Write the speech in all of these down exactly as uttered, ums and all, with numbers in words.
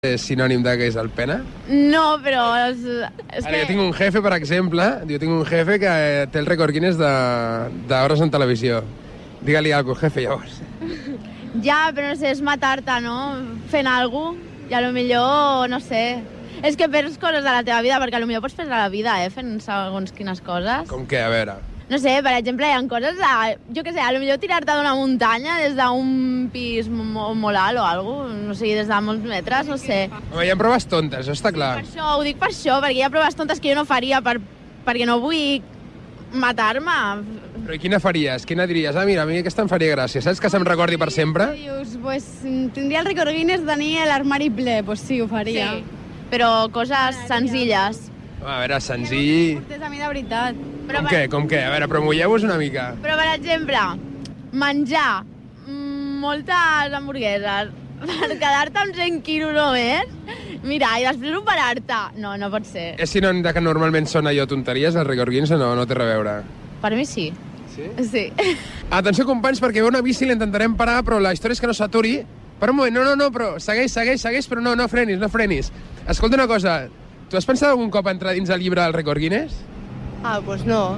és sinònim de què és el pena? No, però... És, és Ara, que... jo tinc un jefe, per exemple, jo tinc un jefe que té el rècord Guinness d'hores en televisió. Digue-li alguna cosa, jefe, llavors. Ja, però no sé, és matar-te, no? Fent alguna cosa, i a lo millor, no sé... És que perds coses de la teva vida, perquè a lo millor pots perdre la vida, eh, fent segons quines coses. Com què? A veure... No sé, per exemple, hi ha coses de... Jo què sé, a lo millor tirar-te d'una muntanya des d'un pis molt, molt alt o alguna cosa, no sé, des de molts metres, no sé. Home, hi ha proves tontes, això està clar. Per això, ho dic per això, perquè hi ha proves tontes que jo no faria per, perquè no vull matar-me. Però i quina faries? Quina diries? Ah, mira, a mi aquesta em faria gràcia. Saps que se'm recordi per sempre? Dius, pues, tindria el rècord Guinness de tenir l'armari ple, pues sí, ho faria. Sí, però coses senzilles. A veure, senzill... Portés a mi de veritat. Com què? Com què? A veure, però mulleu-vos una mica. Però, per exemple, menjar moltes hamburgueses per quedar-te amb cent quilos només, mira, i després operar-te. No, no pot ser. És sinònim de que normalment són allò tonteries, el rècord Guinness, o no? No té res a veure. Per mi sí. Sí? Sí. Atenció, companys, perquè ve una bici i l'intentarem parar, però la història és que no s'aturi. Per un moment, no, no, no, però segueix, segueix, segueix, però no, no frenis, no frenis. Escolta una cosa, tu has pensat algun cop entrar dins el llibre del rècord Guinness? Ah, doncs pues no.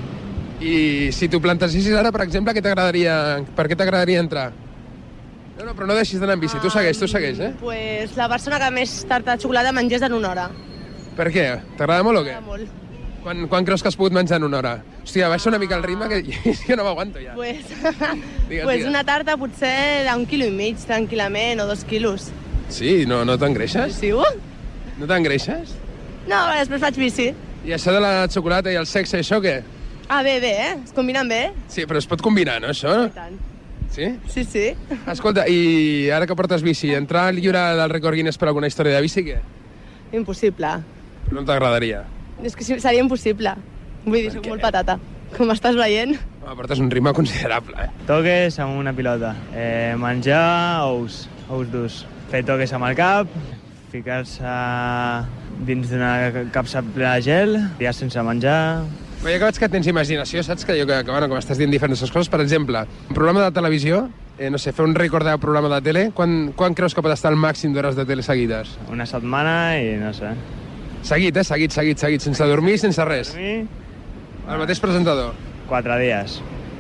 I si t'ho plantessis ara, per exemple, què t'agradaria... per què t'agradaria entrar? No, no, però no deixis d'anar en bici, tu segueix, tu segueix, eh? Doncs pues la persona que més tarta de xocolata mengés en una hora. Per què? T'agrada molt o què? M'agrada molt. Quan, quan creus que has pogut menjar en una hora? Hòstia, baixa una mica el ritme, que jo no m'aguanto ja. Pues, digues, pues digues. una tarta potser d'un quilo i mig, tranquil·lament, o dos quilos. Sí? No, no t'engreixes? Sí, uh? No t'engreixes? No, després faig bici. I això de la xocolata i el sexe, això què? Ah, bé, bé, eh? Es combinen bé. Sí, però es pot combinar, no, això? I tant. Sí? Sí, sí. Escolta, i ara que portes bici, entrar al llibre del rècord Guinness per alguna història de bici, què? Impossible. Però no t'agradaria. És que seria impossible. Vull dir, Per soc què? molt patata. Com estàs veient. Home, portes un ritme considerable, eh? Toques amb una pilota. Eh, menjar ous, ous durs. Fer toques amb el cap, ficar-se dins d'una capsa plena de gel, dies sense menjar... Però ja que veig que tens imaginació, saps que jo, que, que, bueno, que m'estàs dient diferents coses, per exemple, un programa de televisió, eh, no sé, fer un rècord de programa de tele, quan, quan creus que pot estar el màxim d'hores de tele seguides? Una setmana i no sé. Seguit, eh? Seguit, seguit, seguit, sense dormir, sense res. Dormir, El mateix presentador. quatre dies.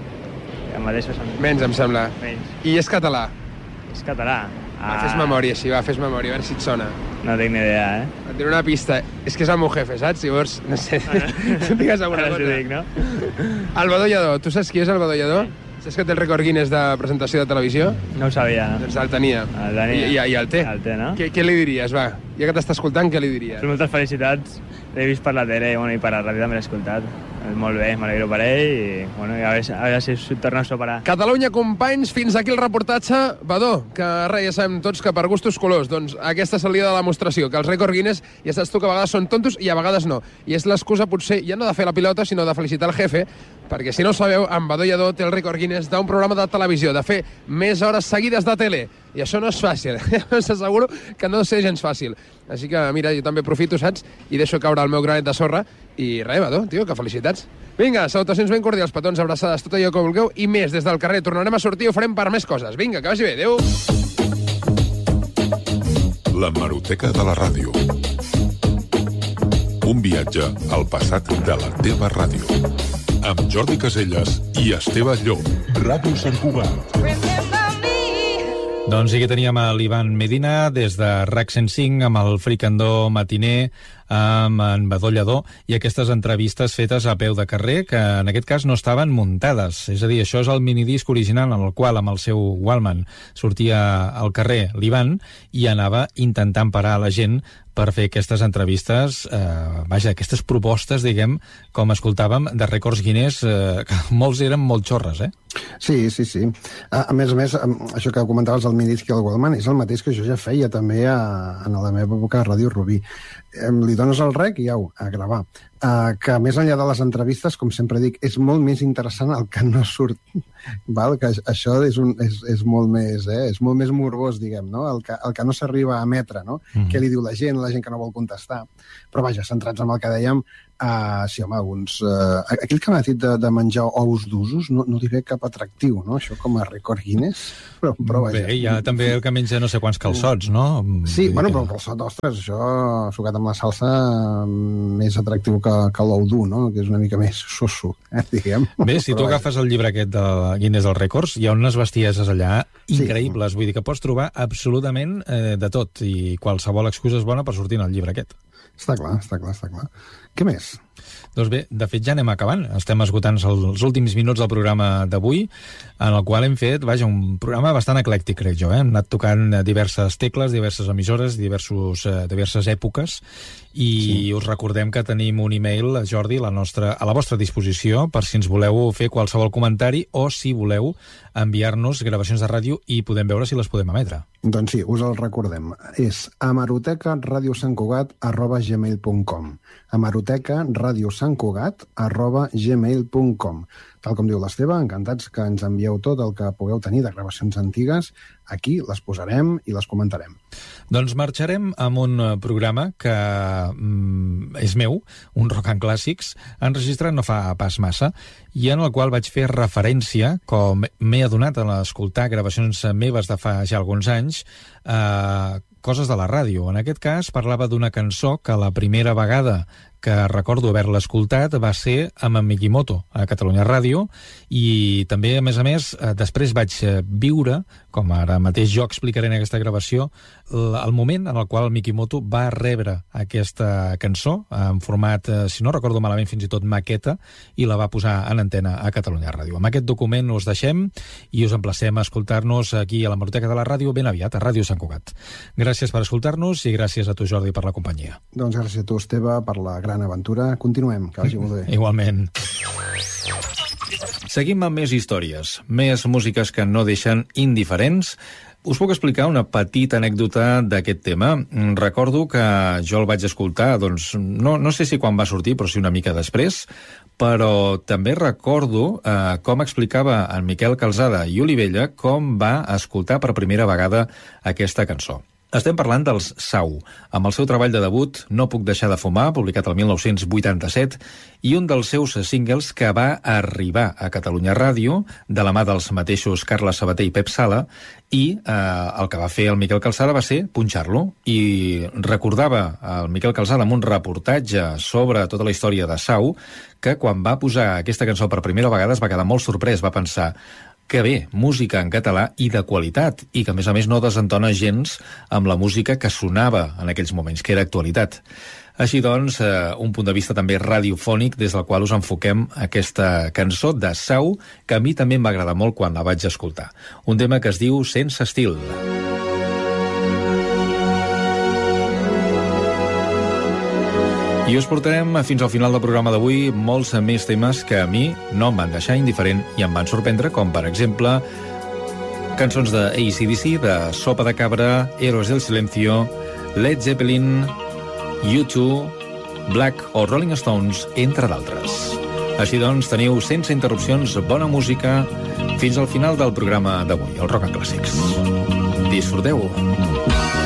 El mateix presentador. Menys, em sembla. Menys. I és català. És català. Va, fes memòria, així, va, fes memòria, a veure si et sona. No tinc ni idea, eh? Et diré una pista. És que és el meu jefe, saps? Llavors, no sé, tu digues alguna Ara cosa. t'ho dic, no? El Badó Lledó. Tu saps qui és el Badó Lledó? Saps que té el rècord Guinness de presentació de televisió? No ho sabia, no? Doncs el tenia. El tenia. I, i, i el té. El té, no? Què, què li diries, va? Ja que t'està escoltant, què li diries? Pues moltes felicitats. L'he vist per la tele i, bueno, i per la ràdio també l'he escoltat. Molt bé, m'alegro per ell i, bueno, a veure, a veure si torna a superar. Catalunya, companys, fins aquí el reportatge. Badó, que res, ja sabem tots que per gustos colors, doncs aquesta és el dia de la demostració, que els rècord Guinness ja saps tu que a vegades són tontos i a vegades no. I és l'excusa potser ja no de fer la pilota, sinó de felicitar el jefe, perquè si no ho sabeu, en Badó Lledó té el rècord Guinness d'un programa de televisió, de fer més hores seguides de tele. I això no és fàcil, us asseguro que no és gens fàcil. Així que, mira, jo també aprofito, saps? I deixo caure el meu granet de sorra. I res, Badó, tio, que felicitats. Vinga, salutacions ben cordials, petons, abraçades, tot allò que vulgueu i més des del carrer. Tornarem a sortir i ho farem per més coses. Vinga, que vagi bé, adéu. La Hemeroteca de la ràdio. Un viatge al passat de la teva ràdio. Amb Jordi Caselles i Esteve Llop. Ràdio Sant Cugat. Doncs sí que teníem a l'Ivan Medina des de RAC cent cinc amb el Fricandó matiner amb en Badó Lledó i aquestes entrevistes fetes a peu de carrer que en aquest cas no estaven muntades. És a dir, això és el minidisc original en el qual amb el seu Walkman sortia al carrer l'Ivan i anava intentant parar la gent per fer aquestes entrevistes, eh, vaja, aquestes propostes, diguem, com escoltàvem, de rècords Guinness, eh, que molts eren molt xorres, eh? Sí, sí, sí. A, a més a més, això que comentaves del minidisc i el Wallman és el mateix que jo ja feia també a, en la meva època a Ràdio Rubí. Eh, li dones el rec i au, a gravar. Uh, que més enllà de les entrevistes, com sempre dic, és molt més interessant el que no surt, val? Que això és, un, és, és, molt més, eh? és molt més morbós, diguem, no? El que, el que no s'arriba a emetre, no? Mm-hmm. Què li diu la gent, la gent que no vol contestar. Però vaja, centrats en el que dèiem, uh, sí, home, alguns... Uh, aquell que m'ha dit de, de menjar ous d'usos no, no diré cap atractiu, no? Això com a rècord Guinness, però, però vaja. Bé, hi ha també el que menja no sé quants calçots, no? Sí, Vull bueno, que... però el calçot, ostres, això sucat amb la salsa més atractiu que, que l'ou dur, no? Que és una mica més soso, eh, diguem. Bé, si tu agafes el llibre aquest de Guinness dels Rècords, hi ha unes bestieses allà increïbles, sí. Vull dir que pots trobar absolutament eh, de tot, i qualsevol excusa és bona per sortir en el llibre aquest. Està clar, està clar, està clar. Què més? Doncs bé, de fet ja anem acabant. Estem esgotant els últims minuts del programa d'avui, en el qual hem fet, vaja, un programa bastant eclèctic, crec jo. Eh? Hem anat tocant diverses tecles, diverses emissores, diversos, eh, diverses èpoques, i sí. Us recordem que tenim un e-mail, Jordi, la nostra, a la vostra disposició, per si ens voleu fer qualsevol comentari o si voleu enviar-nos gravacions de ràdio i podem veure si les podem emetre. Doncs sí, us el recordem. És hemeroteca radio sant cugat arroba gmail punt com. hemeroteca radio sant cugat arroba gmail punt com. Tal com diu l'Esteve, encantats que ens envieu tot el que pugueu tenir de gravacions antigues. Aquí les posarem i les comentarem. Doncs marxarem amb un programa que mm, és meu, un Rock and Clàssics, enregistrat no fa pas massa, i en el qual vaig fer referència, com m'he adonat a l'escoltar gravacions meves de fa ja alguns anys, a coses de la ràdio. En aquest cas parlava d'una cançó que la primera vegada que recordo haver-la escoltat va ser amb en Mikimoto a Catalunya Ràdio, i també, a més a més, després vaig viure, com ara mateix jo explicaré en aquesta gravació, el moment en el qual Mikimoto va rebre aquesta cançó en format, si no recordo malament, fins i tot maqueta, i la va posar en antena a Catalunya Ràdio. Amb aquest document us deixem i us emplacem a escoltar-nos aquí a la Hemeroteca de la Ràdio ben aviat, a Ràdio Sant Cugat. Gràcies per escoltar-nos i gràcies a tu, Jordi, per la companyia. Doncs gràcies a tu, Esteve, per la gran aventura. Continuem, que vagi molt bé. Igualment. Seguim amb més històries, més músiques que no deixen indiferents. Us puc explicar una petita anècdota d'aquest tema. Recordo que jo el vaig escoltar, doncs, no, no sé si quan va sortir, però sí una mica després, però també recordo eh, com explicava en Miquel Calzada i Olivella com va escoltar per primera vegada aquesta cançó. Estem parlant dels Sau, amb el seu treball de debut No puc deixar de fumar, publicat el mil nou-cents vuitanta-set, i un dels seus singles que va arribar a Catalunya Ràdio, de la mà dels mateixos Carles Sabater i Pep Sala, i eh, el que va fer el Miquel Calzada va ser punxar-lo. I recordava el Miquel Calzada amb un reportatge sobre tota la història de Sau, que quan va posar aquesta cançó per primera vegada es va quedar molt sorprès, va pensar... Que bé, música en català i de qualitat, i que a més a més no desentona gens amb la música que sonava en aquells moments, que era actualitat. Així doncs, eh, un punt de vista també radiofònic des del qual us enfoquem aquesta cançó de Sau, que a mi també em va agradar molt quan la vaig escoltar. Un tema que es diu Sense estil. I us portarem fins al final del programa d'avui molts més temes que a mi no em van deixar indiferent i em van sorprendre, com per exemple cançons de A C D C, de Sopa de Cabra, Héroes del Silencio, Led Zeppelin, U dos, Black o Rolling Stones, entre d'altres. Així doncs, teniu sense interrupcions bona música fins al final del programa d'avui, el Rock and Clàssics. Disfruteu!